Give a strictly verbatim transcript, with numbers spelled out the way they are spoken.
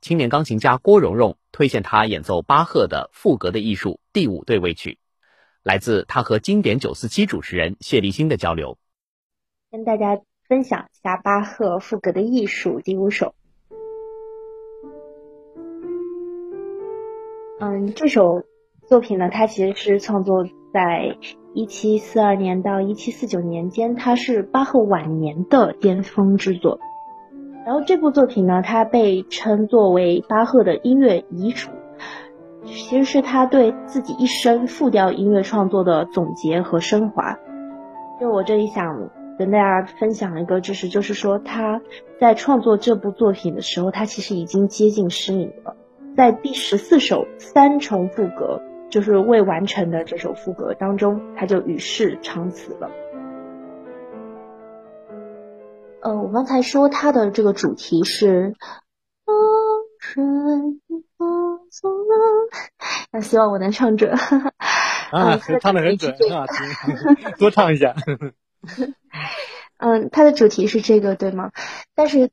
青年钢琴家郭蓉蓉推荐他演奏巴赫的赋格的艺术第五对位曲，来自他和经典九四七主持人谢立新的交流。 跟大家分享一下巴赫赋格的艺术第五首。嗯，这首作品呢，它其实是创作在一七四二年到一七四九年间，它是巴赫晚年的巅峰之作。然后这部作品呢，它被称作为巴赫的音乐遗嘱，其实是他对自己一生复调音乐创作的总结和升华。就我这里想跟大家分享一个知识，就是说他在创作这部作品的时候，他其实已经接近失明了。在第十四首三重赋格，就是未完成的这首赋格当中，他就与世长辞了。呃，我刚才说他的这个主题是那希望我能唱准。 啊，唱得很准啊，多唱一下。 嗯，它的主题是这个，对吗？但是